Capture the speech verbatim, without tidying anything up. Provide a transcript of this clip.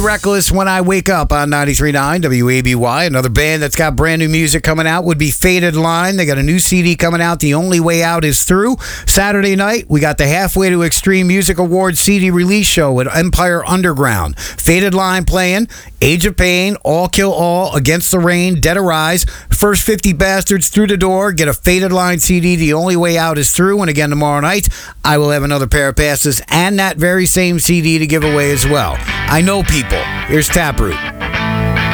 Reckless When I Wake Up on ninety-three point nine W A B Y. Another band that's got brand new music coming out would be Faded Line. They got a new C D coming out. The Only Way Out Is Through. Saturday night, we got the Halfway to Extreme Music Awards C D release show at Empire Underground. Faded Line playing, Age of Pain, All Kill All, Against the Rain, Dead Arise. First fifty bastards through the door get a Faded Line C D. The Only Way Out Is Through. And again, tomorrow night, I will have another pair of passes and that very same C D to give away as well. I know people. Here's Taproot.